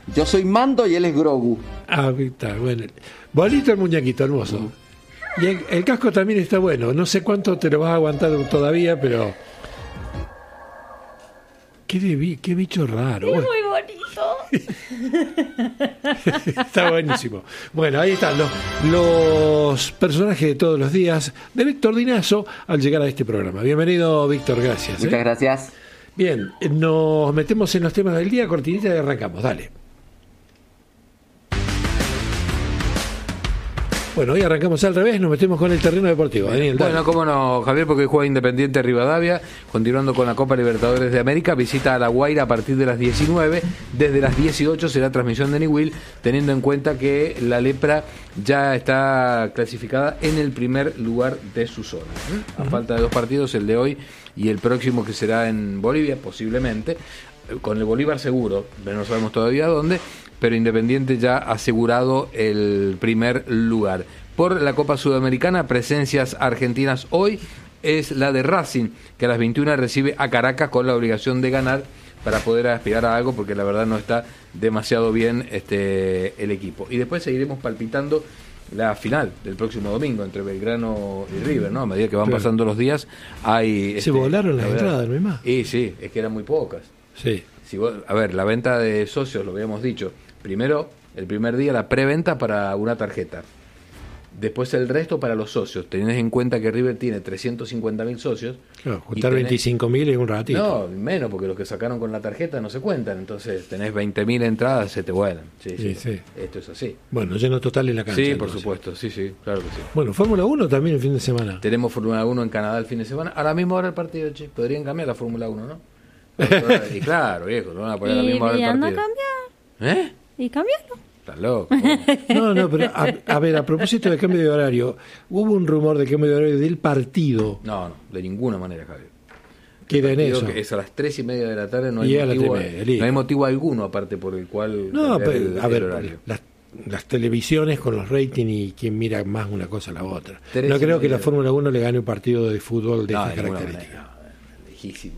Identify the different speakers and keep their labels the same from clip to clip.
Speaker 1: Yo soy Mando y él es Grogu.
Speaker 2: Ah, está bueno. Bonito el muñequito, hermoso. Y el casco también está bueno. No sé cuánto te lo vas a aguantar todavía, pero... Qué bicho raro.
Speaker 3: Es muy bonito.
Speaker 2: Está buenísimo. Bueno, ahí están los personajes de todos los días de Víctor Dinazo al llegar a este programa. Bienvenido, Víctor, gracias.
Speaker 1: Muchas gracias.
Speaker 2: Bien, nos metemos en los temas del día, cortinita y arrancamos. Dale. Bueno, hoy arrancamos al revés, nos metemos con el terreno deportivo. Daniel,
Speaker 4: bueno, cómo no, Javier, porque hoy juega Independiente Rivadavia, continuando con la Copa Libertadores de América, visita a La Guaira a partir de las 19, desde las 18 será transmisión de Newell, teniendo en cuenta que la Lepra ya está clasificada en el primer lugar de su zona. A falta de 2 partidos, el de hoy y el próximo que será en Bolivia, posiblemente, con el Bolívar seguro, pero no sabemos todavía dónde, pero Independiente ya ha asegurado el primer lugar. Por la Copa Sudamericana, presencias argentinas hoy es la de Racing, que a las 21 recibe a Caracas con la obligación de ganar para poder aspirar a algo, porque la verdad no está demasiado bien el equipo. Y después seguiremos palpitando la final del próximo domingo entre Belgrano y River, ¿no? A medida que van pasando los días hay...
Speaker 2: Se volaron las entradas, ¿no hay más?
Speaker 4: Y sí, es que eran muy pocas.
Speaker 2: Sí.
Speaker 4: Si vos, a ver, la venta de socios, lo habíamos dicho, primero, el primer día la preventa para una tarjeta, después el resto para los socios. Tenés en cuenta que River tiene 350.000 socios.
Speaker 2: Claro, juntar 25.000 en un ratito.
Speaker 4: No, menos, porque los que sacaron con la tarjeta no se cuentan. Entonces tenés 20.000 entradas, se te vuelan. Sí. Esto es así.
Speaker 2: Bueno, lleno total en la cancha.
Speaker 4: Sí,
Speaker 2: entonces.
Speaker 4: por supuesto, sí, claro que sí.
Speaker 2: Bueno, Fórmula 1 también el fin de semana.
Speaker 4: Tenemos Fórmula 1 en Canadá el fin de semana. A la misma hora el partido, che. Podrían cambiar la Fórmula 1, ¿no? Y claro, viejo, lo van a poner a la misma hora el partido.
Speaker 3: ¿Y anda a cambiar? ¿Y cambiarlo?
Speaker 4: Estás loco.
Speaker 2: No, pero a ver, a propósito de cambio de horario, hubo un rumor de cambio de horario del partido.
Speaker 4: No, de ninguna manera, Javier.
Speaker 2: Que era en eso.
Speaker 4: Que es a las 3:30 de la tarde, no
Speaker 2: Y
Speaker 4: hay motivo alguno aparte por el cual
Speaker 2: no, pero,
Speaker 4: el horario.
Speaker 2: Las televisiones con los ratings y quién mira más una cosa a la otra.
Speaker 4: 3:30.
Speaker 2: No creo que la Fórmula 1 le gane un partido de fútbol de estas características.
Speaker 4: Lejísimo.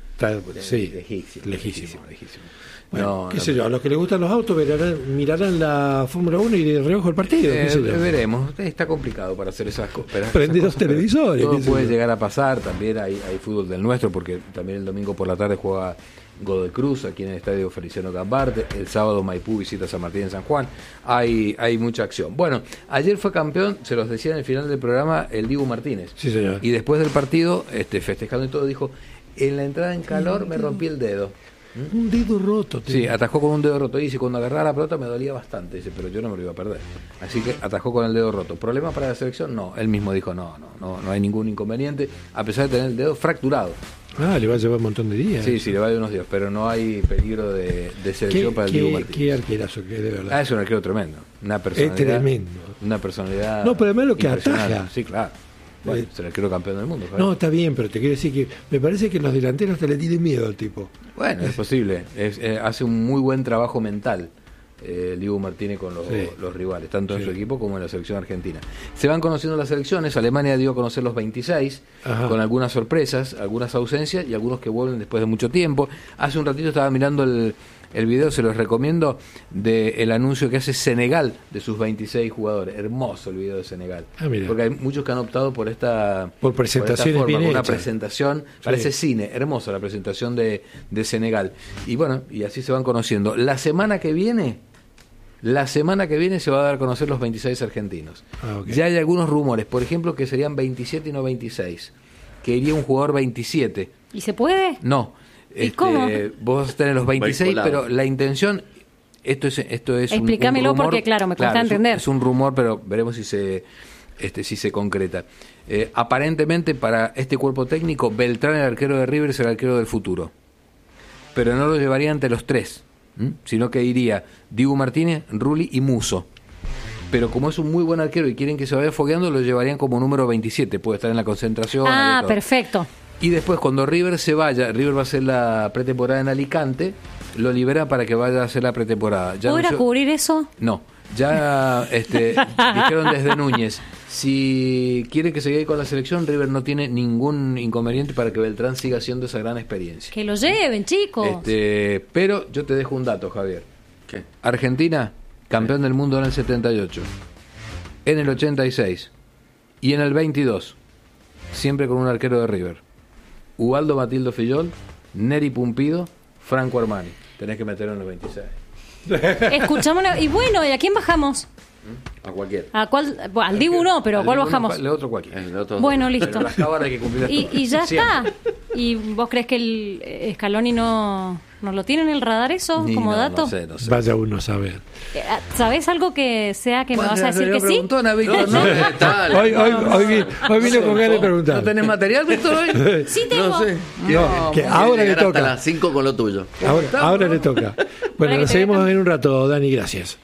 Speaker 2: Sí,
Speaker 4: lejísimo.
Speaker 2: Bueno, qué sé yo, a los que les gustan los autos mirarán la Fórmula 1 y de reojo el partido.
Speaker 4: Veremos, está complicado para hacer esas cosas.
Speaker 2: Prende los televisores.
Speaker 4: Todo puede llegar a pasar, también hay fútbol del nuestro, porque también el domingo por la tarde juega Godoy Cruz aquí en el estadio Feliciano Gambarte, el sábado Maipú visita San Martín en San Juan, hay mucha acción. Bueno, ayer fue campeón, se los decía en el final del programa, el Dibu Martínez.
Speaker 2: Sí, señor.
Speaker 4: Y después del partido, festejando y todo, dijo: en la entrada en calor me rompí el dedo.
Speaker 2: Un dedo roto.
Speaker 4: Sí, atajó con un dedo roto. Dice, cuando agarraba la pelota me dolía bastante. Dice, pero yo no me lo iba a perder. Así que atajó con el dedo roto. ¿Problemas para la selección? No. Él mismo dijo, no hay ningún inconveniente, a pesar de tener el dedo fracturado.
Speaker 2: Le va a llevar un montón de días.
Speaker 4: Sí, le va a llevar unos días, pero no hay peligro de selección para el Diego Martínez.
Speaker 2: Qué arquerazo que es, de verdad.
Speaker 4: Es un arquero tremendo. Una personalidad.
Speaker 2: Es tremendo.
Speaker 4: Una personalidad.
Speaker 2: No, pero además lo que ataja.
Speaker 4: Sí, claro. Bueno, es el arquero campeón del mundo.
Speaker 2: No, está bien, pero te quiero decir que me parece que los delanteros te le tienen miedo al tipo.
Speaker 4: Bueno, es posible. Hace un muy buen trabajo mental el Dibu Martínez con los rivales, tanto en su equipo como en la selección argentina. Se van conociendo las selecciones. Alemania dio a conocer los 26, con algunas sorpresas, algunas ausencias y algunos que vuelven después de mucho tiempo. Hace un ratito estaba mirando el video, se los recomiendo, del anuncio que hace Senegal de sus 26 jugadores. Hermoso el video de Senegal. Porque hay muchos que han optado por
Speaker 2: presentaciones
Speaker 4: por
Speaker 2: bien
Speaker 4: una
Speaker 2: hechas.
Speaker 4: Presentación, parece cine, hermosa la presentación de Senegal. Y bueno, y así se van conociendo. La semana que viene se va a dar a conocer los 26 argentinos. Ya hay algunos rumores, por ejemplo, que serían 27 y no 26, que iría un jugador 27.
Speaker 3: ¿Y se puede?
Speaker 4: No.
Speaker 3: ¿Y cómo?
Speaker 4: Vos tenés los 26, pero la intención, esto es
Speaker 3: explícamelo,
Speaker 4: un rumor,
Speaker 3: porque claro, me cuesta entender.
Speaker 4: Es un rumor, pero veremos si se concreta. Aparentemente para este cuerpo técnico, Beltrán, el arquero de River, será el arquero del futuro, pero no lo llevaría ante los tres, sino que iría Dibu Martínez, Rulli y Musso. Pero como es un muy buen arquero y quieren que se vaya fogueando, lo llevarían como número 27, puede estar en la concentración.
Speaker 3: Perfecto.
Speaker 4: Y después, cuando River se vaya, River va a hacer la pretemporada en Alicante, lo libera para que vaya a hacer la pretemporada.
Speaker 3: ¿Puedo ir a cubrir eso?
Speaker 4: No, ya dijeron desde Núñez, si quiere que se quede con la selección, River no tiene ningún inconveniente para que Beltrán siga haciendo esa gran experiencia.
Speaker 3: Que lo lleven, chicos.
Speaker 4: Pero yo te dejo un dato, Javier.
Speaker 1: ¿Qué?
Speaker 4: Argentina, campeón del mundo en el 78, en el 86 y en el 22, siempre con un arquero de River. Ubaldo Matildo Fillol, Neri Pumpido, Franco Armani. Tenés que meterlo en los 26.
Speaker 3: Escuchamos y bueno, ¿y a quién bajamos?
Speaker 1: A cualquiera.
Speaker 3: ¿A cuál? Bueno, al Dibu no, pero ¿a cuál bajamos?
Speaker 4: El otro cualquiera.
Speaker 1: El otro-
Speaker 3: Bueno, listo.
Speaker 4: Pero las cábalas hay que cumplirlas todas.
Speaker 3: Y ya
Speaker 4: Siempre.
Speaker 3: está. ¿Y vos crees que el Scaloni no lo tiene en el radar eso como dato?
Speaker 4: No sé.
Speaker 2: Vaya uno a saber.
Speaker 3: ¿Sabés algo que sea que me vas a decir
Speaker 4: Le
Speaker 3: que sí?
Speaker 4: preguntó a Víctor, ¿no?
Speaker 2: Hoy vino con ganas de preguntar.
Speaker 4: ¿No tenés material, Víctor, hoy?
Speaker 3: Sí tengo.
Speaker 1: No sé.
Speaker 2: No, que
Speaker 1: vamos
Speaker 2: ahora
Speaker 1: a
Speaker 2: le
Speaker 1: llegar
Speaker 2: toca.
Speaker 1: hasta las 5 con lo tuyo.
Speaker 2: Ahora le toca. Bueno,
Speaker 3: que
Speaker 2: nos
Speaker 3: te
Speaker 2: seguimos
Speaker 3: dejan.
Speaker 2: en un rato, Dani, gracias.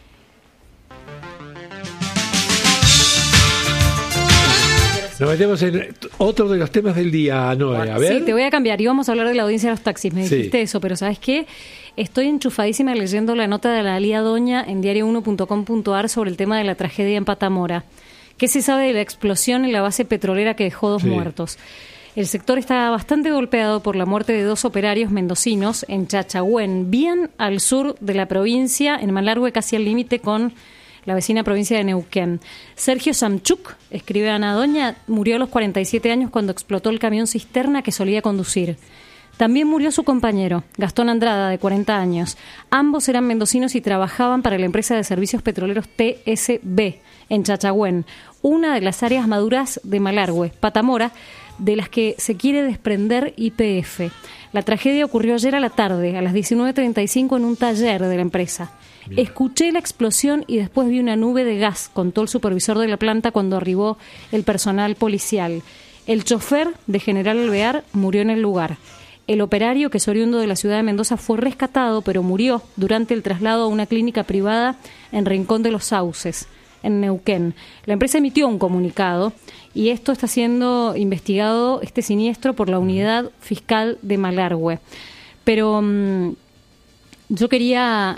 Speaker 2: Nos metemos en otro de los temas del día, Noé. A ver.
Speaker 3: Sí, te voy a cambiar. Íbamos a hablar de la audiencia de los taxis. Me
Speaker 2: Sí.
Speaker 3: dijiste eso, pero ¿sabes qué? Estoy enchufadísima leyendo la nota de la Lía Doña en diario1.com.ar sobre el tema de la tragedia en Patamora. ¿Qué se sabe de la explosión en la base petrolera que dejó 2
Speaker 2: Sí.
Speaker 3: muertos? El sector está bastante golpeado por la muerte de 2 operarios mendocinos en Chachagüén, bien al sur de la provincia, en Malargüe, casi al límite con la vecina provincia de Neuquén. Sergio Samchuk, escribe Ana Doña, murió a los 47 años cuando explotó el camión cisterna que solía conducir. También murió su compañero, Gastón Andrada, de 40 años. Ambos eran mendocinos y trabajaban para la empresa de servicios petroleros TSB, en Chachagüén, una de las áreas maduras de Malargüe, Patamora, de las que se quiere desprender YPF. La tragedia ocurrió ayer a la tarde, a las 19:35, en un taller de la empresa. Escuché la explosión y después vi una nube de gas, contó el supervisor de la planta cuando arribó el personal policial. El chofer de General Alvear murió en el lugar. El operario, que es oriundo de la ciudad de Mendoza, fue rescatado, pero murió durante el traslado a una clínica privada en Rincón de los Sauces, en Neuquén. La empresa emitió un comunicado y esto está siendo investigado, este siniestro, por la Unidad Fiscal de Malargüe. Pero yo quería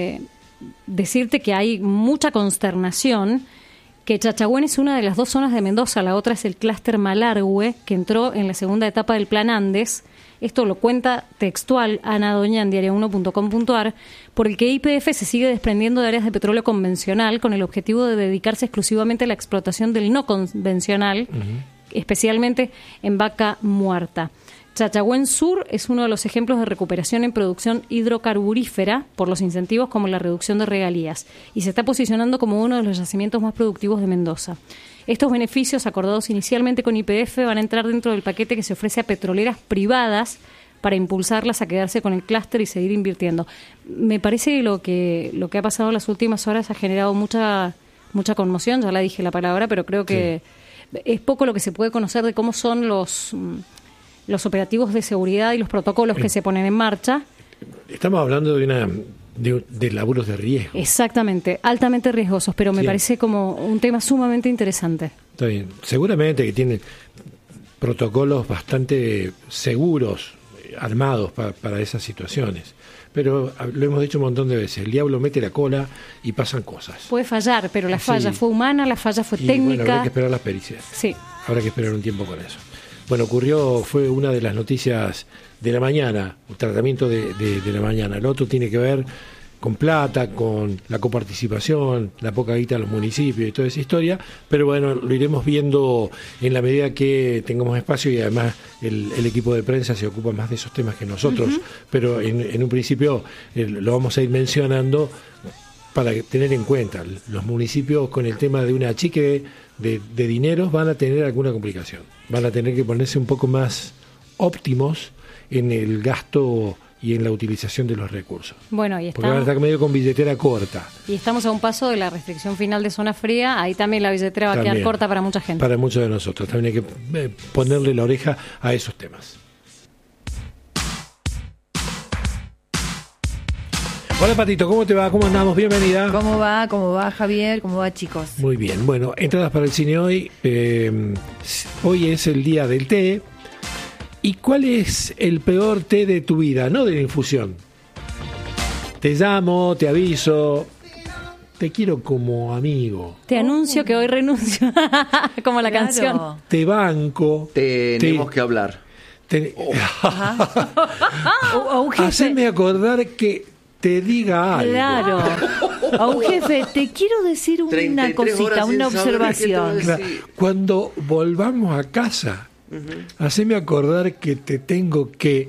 Speaker 3: decirte que hay mucha consternación, que Chachagüén es una de las 2 zonas de Mendoza, la otra es el clúster Malargüe, que entró en la segunda etapa del Plan Andes. Esto lo cuenta textual Ana Doña en diario1.com.ar, por el que YPF se sigue desprendiendo de áreas de petróleo convencional con el objetivo de dedicarse exclusivamente a la explotación del no convencional, especialmente en Vaca Muerta. Chachagüén Sur es uno de los ejemplos de recuperación en producción hidrocarburífera por los incentivos como la reducción de regalías y se está posicionando como uno de los yacimientos más productivos de Mendoza. Estos beneficios, acordados inicialmente con YPF, van a entrar dentro del paquete que se ofrece a petroleras privadas para impulsarlas a quedarse con el clúster y seguir invirtiendo. Me parece que lo que ha pasado en las últimas horas ha generado mucha conmoción, ya la dije la palabra, pero creo que es poco lo que se puede conocer de cómo son los operativos de seguridad y los protocolos que se ponen en marcha.
Speaker 2: Estamos hablando de laburos de riesgo.
Speaker 3: Exactamente, altamente riesgosos, pero me
Speaker 2: Sí.
Speaker 3: parece como un tema sumamente interesante.
Speaker 2: Está bien. Seguramente que tienen protocolos bastante seguros, armados para esas situaciones. Pero lo hemos dicho un montón de veces, el diablo mete la cola y pasan cosas.
Speaker 3: Puede fallar, pero la falla
Speaker 2: Sí.
Speaker 3: fue humana, la falla fue
Speaker 2: Y bueno,
Speaker 3: técnica.
Speaker 2: habrá que esperar las pericias.
Speaker 3: Sí.
Speaker 2: Habrá que esperar un tiempo con eso. Bueno, fue una de las noticias de la mañana, el tratamiento de la mañana. El otro tiene que ver con plata, con la coparticipación, la poca guita de los municipios y toda esa historia, pero bueno, lo iremos viendo en la medida que tengamos espacio y además el equipo de prensa se ocupa más de esos temas que nosotros, pero en un principio lo vamos a ir mencionando para tener en cuenta. Los municipios con el tema de una achique de dineros van a tener alguna complicación, van a tener que ponerse un poco más óptimos en el gasto y en la utilización de los recursos.
Speaker 3: Bueno, y
Speaker 2: Porque van a estar medio con billetera corta.
Speaker 3: y estamos a un paso de la restricción final de zona fría, ahí también la billetera va a quedar
Speaker 2: También.
Speaker 3: corta para mucha gente.
Speaker 2: Para muchos de nosotros. También hay que ponerle la oreja a esos temas. Hola Patito, ¿cómo te va? ¿Cómo andamos? Bienvenida.
Speaker 5: ¿Cómo va? ¿Cómo va, Javier? ¿Cómo va, chicos?
Speaker 2: Muy bien. Bueno, entradas para el cine hoy. Hoy es el día del té. ¿Y cuál es el peor té de tu vida? No de la infusión. Te llamo, te aviso. Te quiero como amigo.
Speaker 3: Te anuncio que hoy renuncio, como la
Speaker 5: Claro.
Speaker 3: canción.
Speaker 2: Te banco.
Speaker 1: Tenemos que hablar.
Speaker 2: Te-
Speaker 3: O un jefe.
Speaker 2: Haceme acordar que te diga algo.
Speaker 5: Claro. A un jefe, te quiero decir una
Speaker 1: 33
Speaker 5: cosita,
Speaker 1: horas
Speaker 5: una
Speaker 1: sin saber qué te va a
Speaker 5: observación.
Speaker 1: decir.
Speaker 2: Claro, cuando volvamos a casa, haceme acordar que te tengo que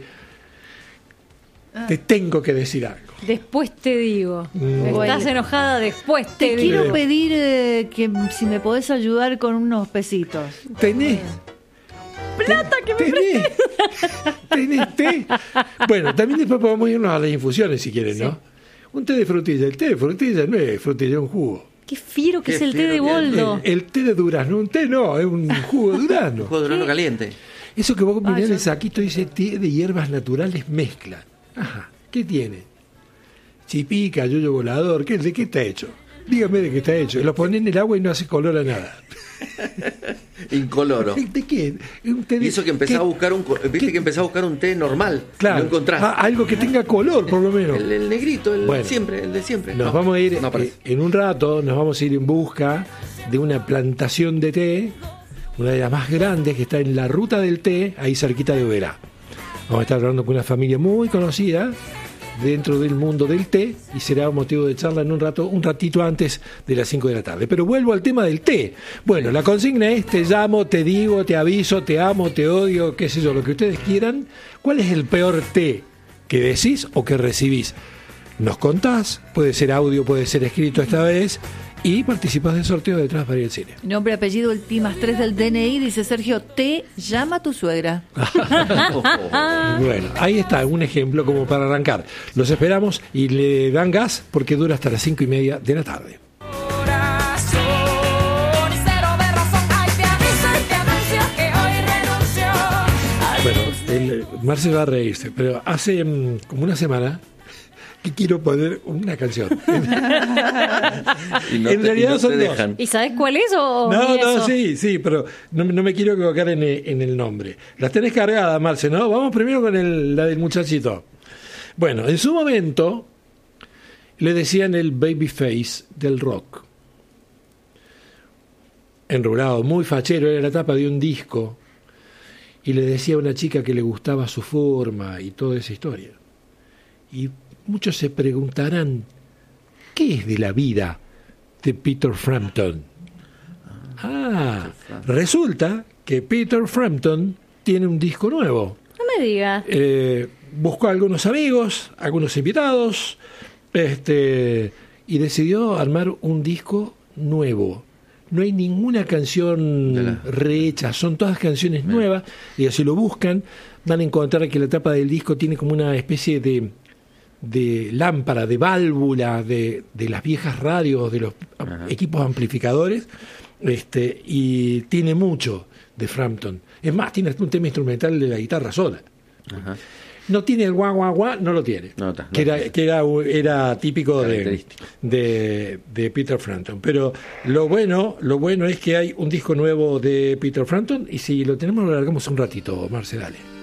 Speaker 2: decir algo.
Speaker 3: Después te digo.
Speaker 5: Bueno.
Speaker 3: Estás enojada, después te,
Speaker 5: Te
Speaker 3: digo.
Speaker 5: quiero pedir que si me podés ayudar con unos pesitos.
Speaker 2: ¿Tenés?
Speaker 3: Plata que me
Speaker 2: ¿Tenés té? Bueno, también después podemos irnos a las infusiones si quieren, ¿no? Un té de frutilla. El té de frutilla no es frutilla, es un jugo.
Speaker 3: Qué fiero que
Speaker 1: Qué
Speaker 3: es el té
Speaker 1: fiero
Speaker 3: de
Speaker 1: que es.
Speaker 3: boldo.
Speaker 2: El té de durazno, un té no, es un jugo de durazno.
Speaker 1: Juego de durazno caliente.
Speaker 2: Eso que vos mirás en el saquito dice té de hierbas naturales mezcla. Ajá, ¿qué tiene? Chipica, yoyo volador, ¿de qué está hecho? Dígame de qué está hecho. Lo pones en el agua y no hace color a nada.
Speaker 1: Incoloro.
Speaker 2: ¿De qué? Un té de-
Speaker 1: Y eso que empezás
Speaker 2: ¿qué?
Speaker 1: a buscar viste que empezás a buscar un té normal.
Speaker 2: Claro,
Speaker 1: Y no encontrás.
Speaker 2: algo que tenga color, por lo menos.
Speaker 1: El negrito, el
Speaker 2: Bueno.
Speaker 1: siempre, el de siempre.
Speaker 2: Nos
Speaker 1: No,
Speaker 2: vamos a ir
Speaker 1: no aparece.
Speaker 2: en un rato, nos vamos a ir en busca de una plantación de té, una de las más grandes que está en la ruta del té, ahí cerquita de Oberá. Vamos a estar hablando con una familia muy conocida dentro del mundo del té y será motivo de charla en un ratito antes de las 5 de la tarde. Pero vuelvo al tema del té. Bueno, la consigna es: te llamo, te digo, te aviso, te amo, te odio, qué sé yo, lo que ustedes quieran. ¿Cuál es el peor té que decís o que recibís? Nos contás, puede ser audio, puede ser escrito esta vez, y participás del sorteo de Transparencia del Cine.
Speaker 5: Nombre, apellido, el T+3 del DNI, dice Sergio, te llama tu suegra.
Speaker 2: Bueno, ahí está un ejemplo como para arrancar. Los esperamos y le dan gas porque dura hasta las 5:30 de la tarde.
Speaker 6: Corazón y cero de razón. Ay, te aviso y te anuncio que hoy renuncio.
Speaker 2: Bueno, Marce va a reírse, pero hace como una semana que quiero poner una canción.
Speaker 1: Y no
Speaker 2: En
Speaker 1: te,
Speaker 2: realidad
Speaker 1: y no
Speaker 2: son
Speaker 1: te
Speaker 2: dos.
Speaker 1: dejan.
Speaker 3: ¿Y sabes cuál es o
Speaker 2: No,
Speaker 3: ni eso?
Speaker 2: sí, pero no me quiero equivocar en el nombre. Las tenés cargadas, Marce, ¿no? Vamos primero con la del muchachito. Bueno, en su momento le decían el babyface del rock. Enrulado, muy fachero, era la tapa de un disco. Y le decía a una chica que le gustaba su forma y toda esa historia. Y muchos se preguntarán, ¿qué es de la vida de Peter Frampton? Resulta que Peter Frampton tiene un disco nuevo.
Speaker 3: No me digas.
Speaker 2: Buscó a algunos amigos, algunos invitados, y decidió armar un disco nuevo. No hay ninguna canción rehecha, son todas canciones nuevas, y si lo buscan van a encontrar que la tapa del disco tiene como una especie de lámpara, de válvula de las viejas radios, de los equipos amplificadores, y tiene mucho de Frampton. Es más, tiene un tema instrumental de la guitarra sola.
Speaker 1: Ajá.
Speaker 2: No tiene el guá, guá, guá, no lo tiene.
Speaker 1: No,
Speaker 2: que era típico
Speaker 1: Característico.
Speaker 2: de Peter Frampton. Pero lo bueno es que hay un disco nuevo de Peter Frampton, y si lo tenemos lo largamos un ratito, Marce, dale.